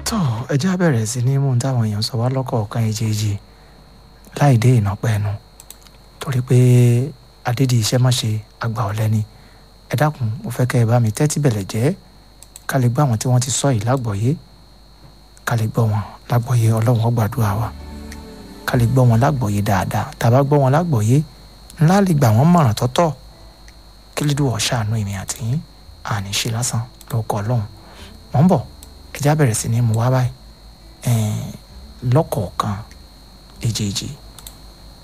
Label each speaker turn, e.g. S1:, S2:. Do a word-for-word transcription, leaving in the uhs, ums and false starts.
S1: tó ẹjẹ́ á bẹ̀rẹ̀ sí ní mú táwọn èèyàn sọ wá lọ́kọ̀ọ̀kan èjèèjì láì dé ìnàpẹ́ ẹnu torí pé adédi iṣẹ́ má ṣe àgbà ọ̀lẹ ni ẹ dákun mo fẹ́ kẹ́ ẹ bá mi tẹ́tí bẹ̀lẹ̀ jẹ́ ká lè gbọ́ àwọn tí wọ́n ti sọ yìí lágbọ̀ọ́yé ká lè gbọ́ wọn lágbọ̀ọ́yé ọlọ́run ó gbàdúrà wa ká lè gbọ́ wọn lágbọ̀ọ́yé dáadáa tá a bá gbọ́ wọn lágbọ̀ọ́yé ńlá lè gbà wọ́n mọ̀ràn tọ́tọ̀ kí lè dùn ọ̀ṣàánú èmi àti yín àní ṣe lásán lórúkọ ọlọ́run mọ̀ ń bọ̀ ẹjẹ́ á bẹ̀rẹ̀ sí ní mú wá báyìí lọ́kọ̀ọ̀kan èjèèjì